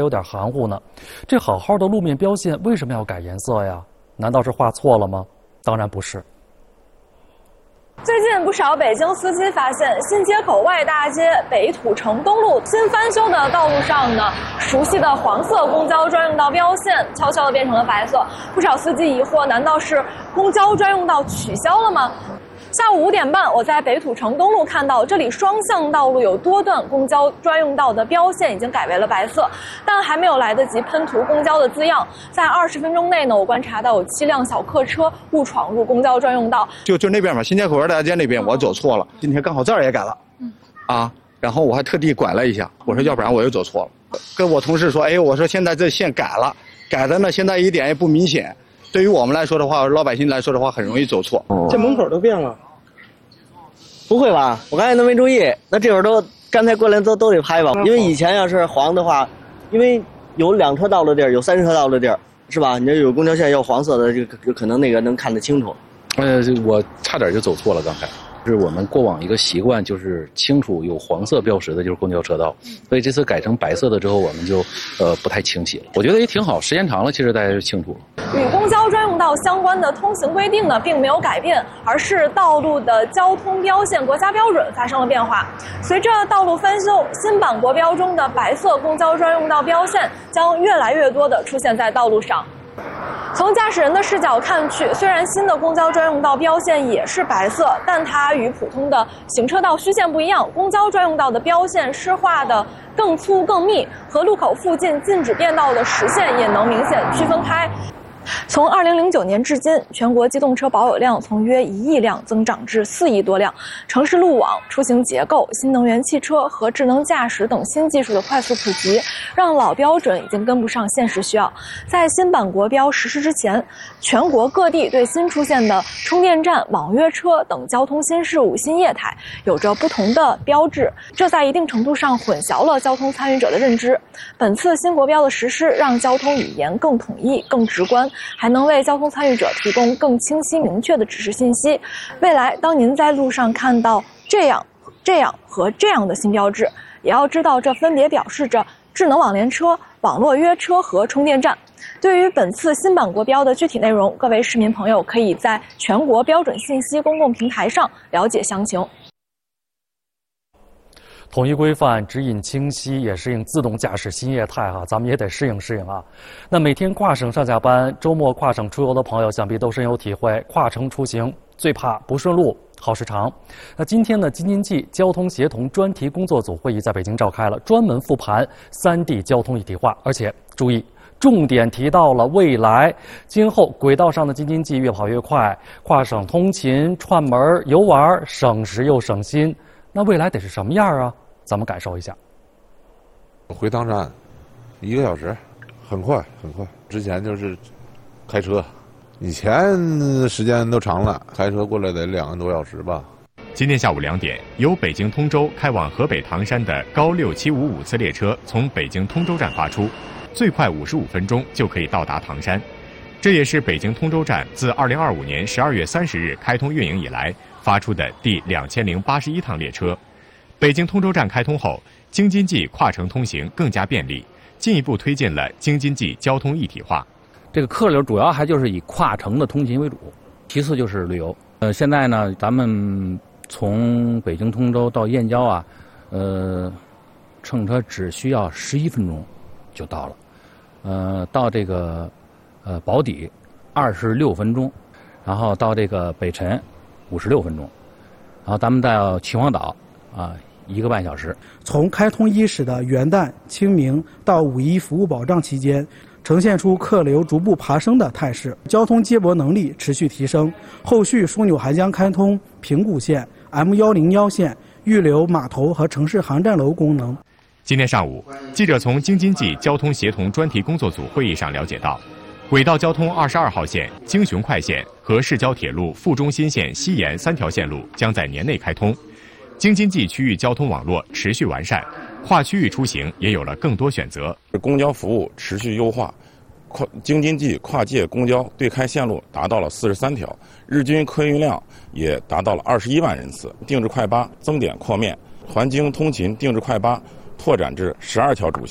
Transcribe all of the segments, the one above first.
有点含糊呢。这好好的路面标线为什么要改颜色呀？难道是画错了吗？当然不是。 最近不少北京司机发现，新街口外大街北土城东路新翻修的道路上呢，熟悉的黄色公交专用道标线悄悄地变成了白色。不少司机疑惑，难道是公交专用道取消了吗？下午5点半，我在北土城东路看到，这里双向道路有多段公交专用道的标线已经改为了白色，但还没有来得及喷涂公交的字样。在20分钟内呢，我观察到有7辆小客车误闯入公交专用道。 就那边嘛，新街口外大街那边我走错了，今天刚好这儿也改了，然后我还特地拐了一下，我说要不然我又走错了。跟我同事说，哎，我说现在这线改了，改的呢现在一点也不明显。对于我们来说的话，老百姓来说的话，很容易走错。 这门口都变了。 不会吧？我刚才都没注意，那这会儿刚才过来都得拍吧？因为以前要是黄的话，因为有2车道的地儿，有3车道的地儿，是吧？你这有公交线要黄色的，就可能那个能看得清楚。 我差点就走错了，刚才。是我们过往一个习惯，就是清楚有黄色标识的就是公交车道，所以这次改成白色的之后，我们就不太清晰了。我觉得也挺好，时间长了，其实大家就清楚了。 与公交专用道相关的通行规定呢，并没有改变，而是道路的交通标线国家标准发生了变化。随着道路翻修，新版国标中的白色公交专用道标线将越来越多地出现在道路上。从驾驶人的视角看去，虽然新的公交专用道标线也是白色，但它与普通的行车道虚线不一样，公交专用道的标线是画的更粗更密，和路口附近禁止变道的实线也能明显区分开。从2009年至今，全国机动车保有量从约1亿辆增长至4亿多辆。城市路网、出行结构、新能源汽车和智能驾驶等新技术的快速普及，让老标准已经跟不上现实需要。在新版国标实施之前，全国各地对新出现的充电站、网约车等交通新事物、新业态有着不同的标志，这在一定程度上混淆了交通参与者的认知。本次新国标的实施，让交通语言更统一、更直观，还能为交通参与者提供更清晰明确的指示信息。未来当您在路上看到这样和这样的新标志，也要知道这分别表示着智能网联车、网络约车和充电站。对于本次新版国标的具体内容，各位市民朋友可以在全国标准信息公共平台上了解详情。 统一规范、指引清晰，也适应自动驾驶新业态咱们也得适应啊。那每天跨省上下班、周末跨省出游的朋友，想必都深有体会。跨城出行最怕不顺路、耗时长。那今天呢，京津冀交通协同专题工作组会议在北京召开了，专门复盘3地交通一体化，而且注意，重点提到了未来，今后轨道上的京津冀越跑越快，跨省通勤、串门、游玩，省时又省心。那未来得是什么样啊？咱们感受一下。 回唐山1个小时，很快很快。之前就是开车，以前时间都长了，开车过来得2个多小时吧。 今天下午2点，由北京通州开往河北唐山的高6755次列车从北京通州站发出，最快55分钟就可以到达唐山。这也是北京通州站自2025年12月30日开通运营以来发出的第2081趟列车。北京通州站开通后，京津冀跨城通行更加便利，进一步推进了京津冀交通一体化。 这个客流主要还就是以跨城的通勤为主，其次就是旅游。现在呢，咱们从北京通州到燕郊乘车只需要11分钟就到了。到这个宝坻26分钟，然后到这个北辰56分钟，然后咱们到秦皇岛1个半小时。 从开通伊始的元旦、清明到5一服务保障期间，呈现出客流逐步爬升的态势，交通接驳能力持续提升。后续枢纽还将开通平谷线、M101线、预留码头和城市航站楼功能。 今天上午，记者从京津冀交通协同专题工作组会议上了解到，轨道交通22号线、京雄快线和市郊铁路阜中新线西延3条线路将在年内开通。京津冀区域交通网络持续完善，跨区域出行也有了更多选择。 公交服务持续优化，京津冀跨界公交对开线路达到了43条，日均客运量也达到了21万人次。定制快巴增点扩面，环京通勤定制快巴拓展至12条主线，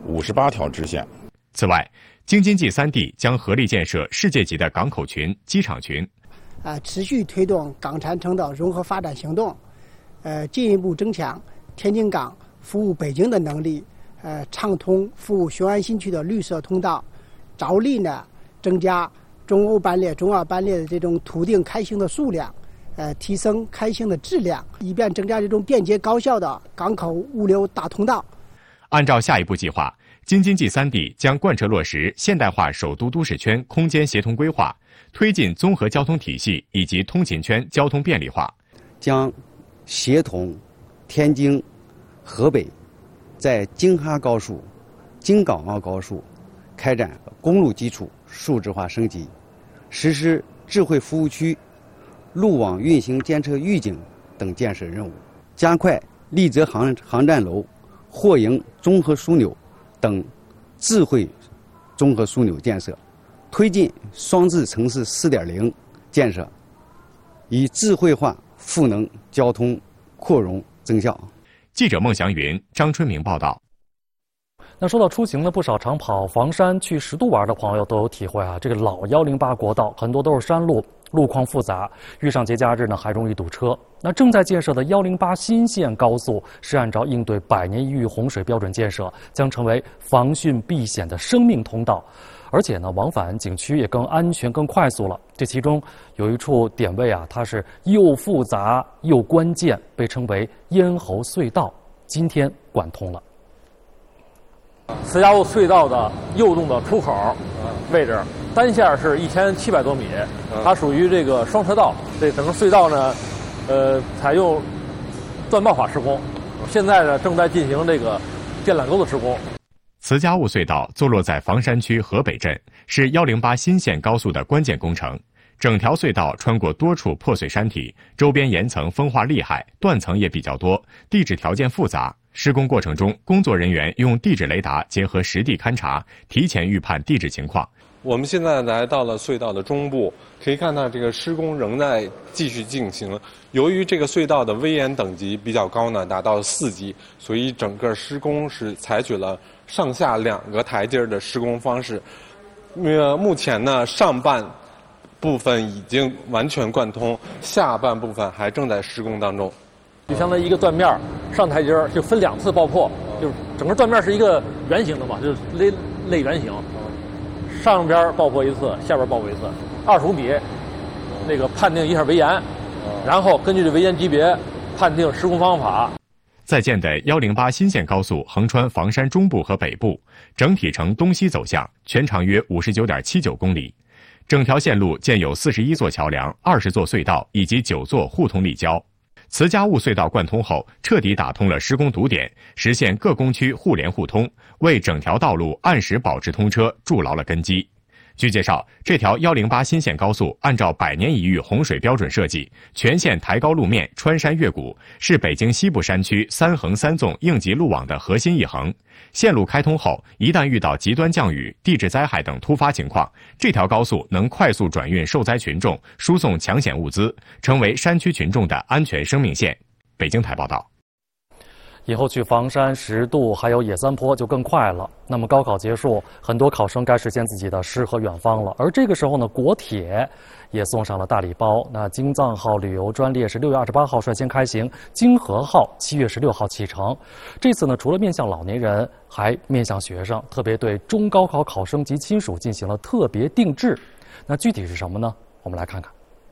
58条支线。 此外，京津冀3地将合力建设世界级的港口群、机场群， 持续推动港产承导融合发展行动，进一步增强天津港服务北京的能力，畅通服务雄安新区的绿色通道，着力呢增加中欧班列、中澳班列的这种途径开行的数量，提升开行的质量，以便增加这种便捷高效的港口物流大通道。 按照下一步计划，京津冀3地将贯彻落实现代化首都都市圈空间协同规划，推进综合交通体系以及通勤圈交通便利化， 将协同天津、河北在京哈高速、京港澳高速开展公路基础数字化升级，实施智慧服务区、路网运行监测预警等建设任务，加快丽泽航站楼、货营综合枢纽等智慧综合枢纽建设，推进双智城市4.0建设，以智慧化赋能交通扩容增效。 记者孟祥云、张春明报道。 那说到出行呢，不少常跑房山去10渡玩的朋友都有体会啊。这个老108国道很多都是山路，路况复杂，遇上节假日呢还容易堵车。那正在建设的108新线高速是按照应对100年一遇洪水标准建设，将成为防汛避险的生命通道。而且呢，往返景区也更安全、更快速了。这其中有一处点位啊，它是又复杂又关键，被称为咽喉隧道，今天贯通了。 慈家坞隧道的右洞的出口位置，单线是1700多米，它属于这个双车道。这整个隧道呢，采用断爆法施工，现在呢正在进行这个电缆沟的施工。 慈家坞隧道坐落在房山区河北镇，是108新线高速的关键工程。整条隧道穿过多处破碎山体，周边岩层风化厉害，断层也比较多，地质条件复杂。施工过程中，工作人员用地质雷达结合实地勘察，提前预判地质情况。 我们现在来到了隧道的中部，可以看到这个施工仍在继续进行。由于这个隧道的危险等级比较高呢，达到4级，所以整个施工是采取了上下2个台阶的施工方式。目前呢，上半部分已经完全贯通，下半部分还正在施工当中。 就相当于一个断面上台阶就分2次爆破，就是整个断面是一个圆形的嘛，就是类圆形，上边爆破1次，下边爆破1次，25米，那个判定一下围岩，然后根据这围岩级别判定施工方法。 在建的108新线高速横穿房山中部和北部，整体呈东西走向，全长约59.79公里。整条线路建有41座桥梁、20座隧道以及9座互通立交。慈家坞隧道贯通后，彻底打通了施工堵点，实现各工区互联互通，为整条道路按时保持通车筑牢了根基。据介绍，这条108新线高速按照100年一遇洪水标准设计，全线抬高路面，穿山越谷，是北京西部山区3横3纵应急路网的核心一横。线路开通后，一旦遇到极端降雨、地质灾害等突发情况，这条高速能快速转运受灾群众，输送抢险物资，成为山区群众的安全生命线。北京台报道。 以后去房山、10渡还有野三坡就更快了。那么高考结束，很多考生该实现自己的诗和远方了。而这个时候呢，国铁也送上了大礼包。那京藏号旅游专列是6月28号率先开行，京河号7月16号启程。这次呢，除了面向老年人，还面向学生，特别对中高考考生及亲属进行了特别定制。那具体是什么呢？我们来看看。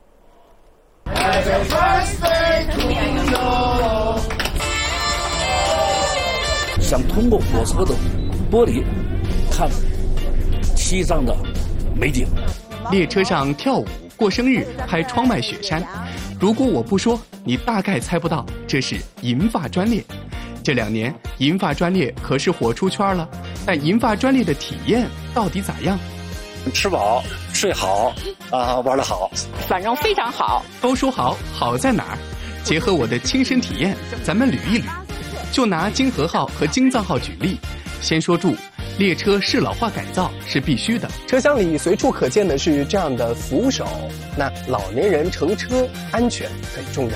想通过火车的玻璃看西藏的美景。 列车上跳舞、过生日，还窗外雪山。如果我不说，你大概猜不到，这是银发专列。这2年，银发专列可是火出圈了。但银发专列的体验到底咋样？ 吃饱、睡好玩得好， 反正非常好。 都说好，好在哪儿？结合我的亲身体验，咱们捋一捋。就拿京河号和京藏号举例，先说住，列车适老化改造是必须的。 车厢里随处可见的是这样的扶手，那老年人乘车安全很重要。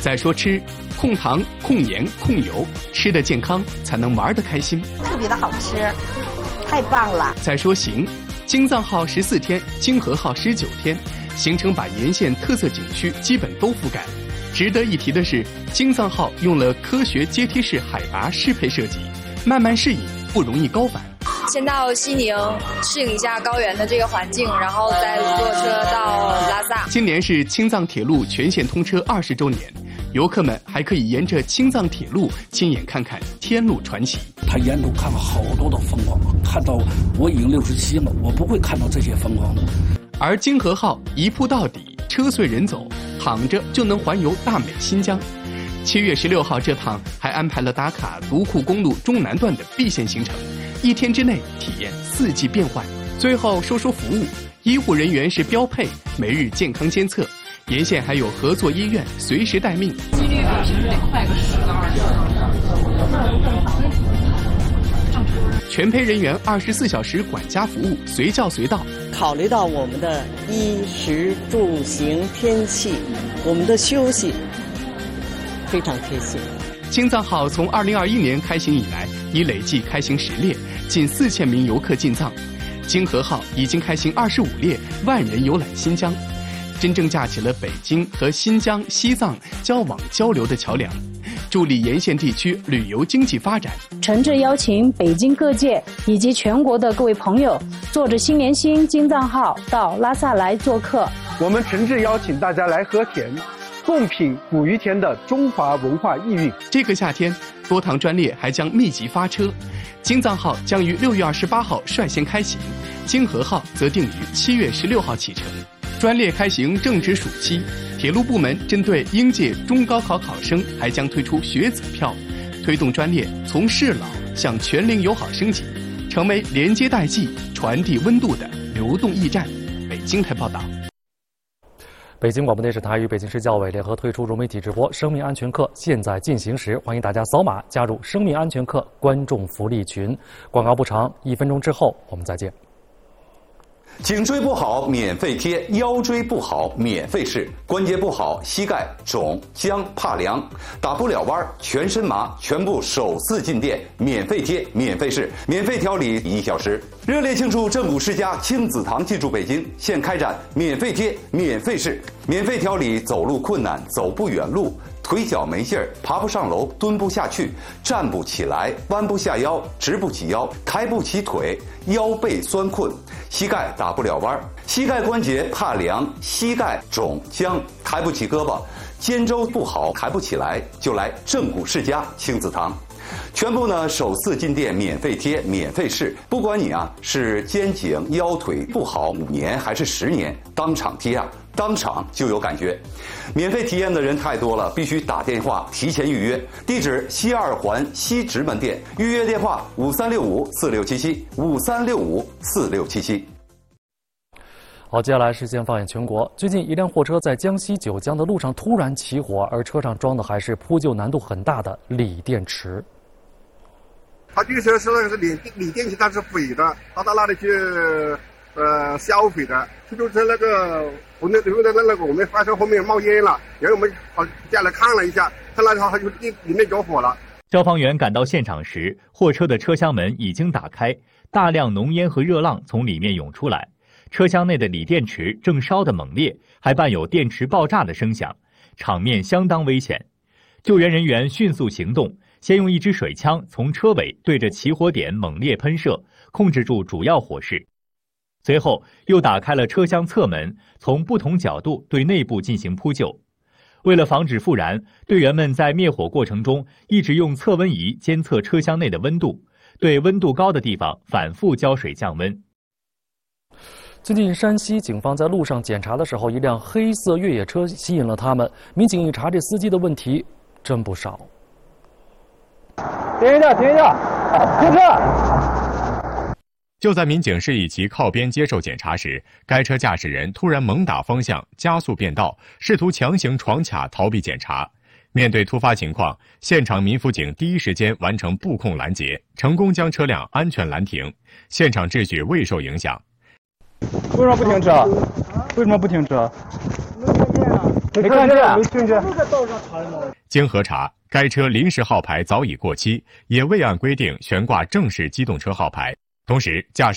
再说吃，控糖、控盐、控油，吃得健康才能玩得开心， 特别的好吃，太棒了。 再说行，京藏号14天，京河号19天，行程把沿线特色景区基本都覆盖。值得一提的是，京藏号用了科学阶梯式海拔适配设计，慢慢适应，不容易高反。 先到西宁适应一下高原的这个环境，然后再坐车到拉萨。 今年是青藏铁路全线通车20周年，游客们还可以沿着青藏铁路亲眼看看天路传奇。 他沿途看了好多的风光，看到我已经67了，我不会看到这些风光的。 而京河号一铺到底，车随人走，躺着就能环游大美新疆。7月16号这趟还安排了打卡独库公路中南段的 B 线行程，1天之内体验4季变换。最后说说服务，医护人员是标配，每日健康监测，沿线还有合作医院随时待命。 几率比平时得快个10到20%。 全陪人员24小时管家服务，随叫随到。 考虑到我们的衣食住行天气，我们的休息非常贴心。 京藏号从2021年开行以来，已累计开行10列，近4000名游客进藏。京河号已经开行25列，万人游览新疆，真正架起了北京和新疆、西藏交往交流的桥梁，助力沿线地区旅游经济发展。 诚挚邀请北京各界以及全国的各位朋友，坐着新年星京藏号到拉萨来做客。 我们诚挚邀请大家来和田，共品古于田的中华文化意蕴。 这个夏天，多趟专列还将密集发车。京藏号将于6月28号率先开行，京河号则定于7月16号启程。专列开行正值暑期，铁路部门针对应届中高考考生，还将推出学子票，推动专列从适老向全龄友好升级，成为连接代际、传递温度的流动驿站。北京台报道。 北京广播电视台与北京市教委联合推出融媒体直播生命安全课现在进行时，欢迎大家扫码加入生命安全课观众福利群。广告不长，1分钟之后我们再见。 颈椎不好免费贴，腰椎不好免费试，关节不好膝盖肿僵怕凉打不了弯全身麻，全部首次进店免费贴免费试免费调理1小时。热烈庆祝正骨世家亲子堂进驻北京，现开展免费贴免费试免费调理走路困难走不远路，腿脚没劲儿，爬不上楼，蹲不下去，站不起来，弯不下腰，直不起腰，抬不起腿，腰背酸困，膝盖打不了弯，膝盖关节怕凉，膝盖肿僵，抬不起胳膊，肩周不好，抬不起来，就来正骨世家亲子堂。全部呢首次进店免费贴免费试，不管你是肩颈腰腿不好5年还是10年，当场贴当场就有感觉。免费体验的人太多了，必须打电话提前预约。地址西2环西直门店，预约电话5365467753654677。 好，接下来视线放眼全国。最近一辆货车在江西九江的路上突然起火，而车上装的还是铺就难度很大的锂电池。 他据说是那个是锂电池，它是毁的，他到那里去销毁的。出租车那个红灯那个我们发现后面冒烟了，然后我们跑下来看了一下，看到它就里面着火了。 消防员赶到现场时，货车的车厢门已经打开，大量浓烟和热浪从里面涌出来，车厢内的锂电池正烧得猛烈，还伴有电池爆炸的声响，场面相当危险。救援人员迅速行动，先用一支水枪从车尾对着起火点猛烈喷射，控制住主要火势。随后又打开了车厢侧门，从不同角度对内部进行扑救。为了防止复燃，队员们在灭火过程中一直用测温仪监测车厢内的温度，对温度高的地方反复浇水降温。 最近山西警方在路上检查的时候，一辆黑色越野车吸引了他们。民警一查，这司机的问题真不少。 停一下，停车！ 就在民警示意其靠边接受检查时，该车驾驶人突然猛打方向，加速变道，试图强行闯卡逃避检查。面对突发情况，现场民辅警第一时间完成布控拦截，成功将车辆安全拦停，现场秩序未受影响。 为什么不停车？为什么不停车？ 没看见，没听见。 经核查，该车临时号牌早已过期，也未按规定悬挂正式机动车号牌，同时驾驶